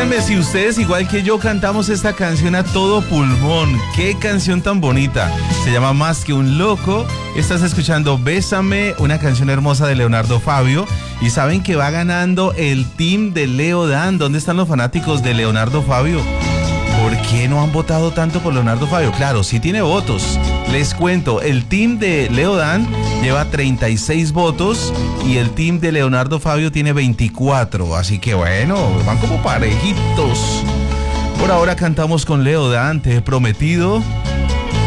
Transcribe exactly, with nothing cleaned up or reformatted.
Díganme si ustedes, igual que yo, cantamos esta canción a todo pulmón. ¡Qué canción tan bonita! Se llama Más que un loco. Estás escuchando Bésame, una canción hermosa de Leonardo Fabio. Y saben que va ganando el team de Leo Dan. ¿Dónde están los fanáticos de Leonardo Fabio? ¿Por qué no han votado tanto por Leonardo Fabio? Claro, sí tiene votos. Les cuento, el team de Leo Dan lleva treinta y seis votos y el team de Leonardo Fabio tiene veinticuatro. Así que bueno, van como parejitos. Por ahora cantamos con Leo Dan, Te he prometido.